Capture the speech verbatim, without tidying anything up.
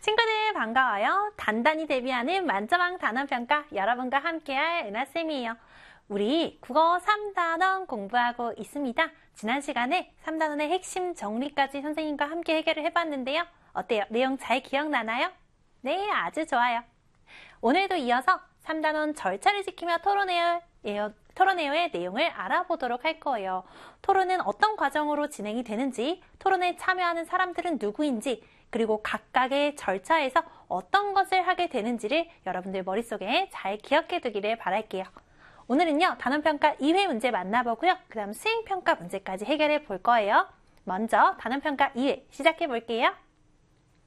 친구들 반가워요. 단단히 대비하는 만점왕 단원평가 여러분과 함께할 은하쌤이에요. 우리 국어 삼 단원 공부하고 있습니다. 지난 시간에 삼 단원의 핵심 정리까지 선생님과 함께 해결을 해봤는데요. 어때요? 내용 잘 기억나나요? 네, 아주 좋아요. 오늘도 이어서 삼 단원 절차를 지키며 토론해요. 토론회의 내용을 알아보도록 할 거예요. 토론은 어떤 과정으로 진행이 되는지, 토론에 참여하는 사람들은 누구인지, 그리고 각각의 절차에서 어떤 것을 하게 되는지를 여러분들 머릿속에 잘 기억해 두기를 바랄게요. 오늘은요, 단원평가 이 회 문제 만나보고요. 그 다음 수행평가 문제까지 해결해 볼 거예요. 먼저 단원평가 이 회 시작해 볼게요.